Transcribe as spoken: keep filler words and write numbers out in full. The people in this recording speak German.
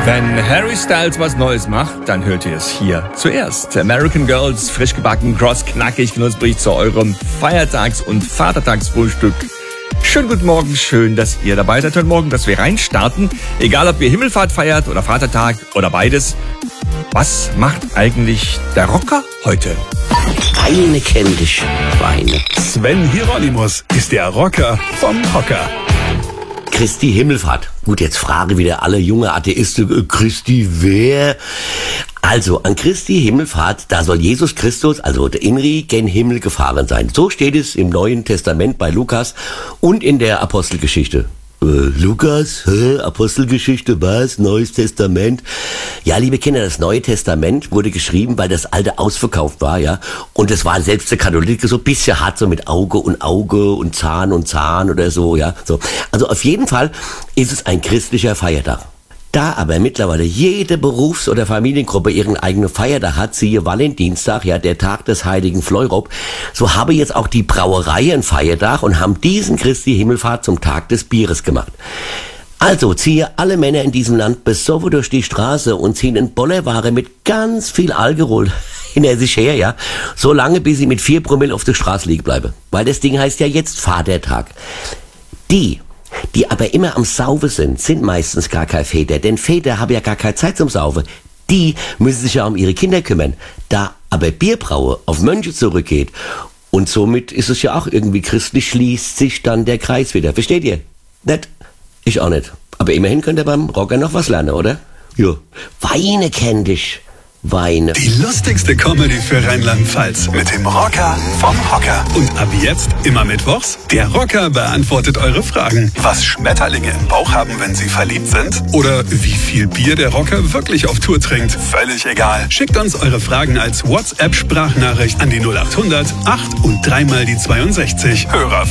Wenn Harry Styles was Neues macht, dann hört ihr es hier zuerst. American Girls, frisch gebacken, cross, knackig, knusprig zu eurem Feiertags- und Vatertagsfrühstück. Schönen guten Morgen, schön, dass ihr dabei seid heute Morgen, dass wir reinstarten. Egal, ob ihr Himmelfahrt feiert oder Vatertag oder beides. Was macht eigentlich der Rocker heute? Weine kenn dich, Weine. Sven Hieronymus ist der Rocker vom Hocker. Christi Himmelfahrt. Gut, jetzt frage wieder alle junge Atheisten, äh, Christi wer? Also, an Christi Himmelfahrt, da soll Jesus Christus, also der Inri, gen Himmel gefahren sein. So steht es im Neuen Testament bei Lukas und in der Apostelgeschichte. Äh, Lukas, hä? Apostelgeschichte, was? Neues Testament? Ja, liebe Kinder, das Neue Testament wurde geschrieben, weil das Alte ausverkauft war, ja. Und es war selbst der Katholiker so ein bisschen hart, so mit Auge und Auge und Zahn und Zahn oder so, ja. So. Also auf jeden Fall ist es ein christlicher Feiertag. Da aber mittlerweile jede Berufs- oder Familiengruppe ihren eigenen Feiertag hat, siehe Valentinstag, ja, der Tag des heiligen Fleurop, so habe jetzt auch die Brauerei einen Feiertag und haben diesen Christi Himmelfahrt zum Tag des Bieres gemacht. Also ziehe alle Männer in diesem Land besoffen durch die Straße und ziehen in Bollerware mit ganz viel Alkohol hinter sich her, ja, so lange bis sie mit vier Promille auf der Straße liegen bleiben. Weil das Ding heißt ja jetzt Vatertag. Die Die aber immer am Saufen sind, sind meistens gar kein Väter, denn Väter haben ja gar keine Zeit zum Saufen. Die müssen sich ja um ihre Kinder kümmern. Da aber Bierbraue auf Mönche zurückgeht und somit ist es ja auch irgendwie christlich, schließt sich dann der Kreis wieder. Versteht ihr? Nicht? Ich auch nicht. Aber immerhin könnt ihr beim Rocker noch was lernen, oder? Ja. Weine kenn dich. Weine. Die lustigste Comedy für Rheinland-Pfalz mit dem Rocker vom Hocker. Und ab jetzt, immer mittwochs, der Rocker beantwortet eure Fragen. Was Schmetterlinge im Bauch haben, wenn sie verliebt sind? Oder wie viel Bier der Rocker wirklich auf Tour trinkt? Völlig egal. Schickt uns eure Fragen als WhatsApp-Sprachnachricht an die null acht hundert acht und dreimal die zweiundsechzig. Hörer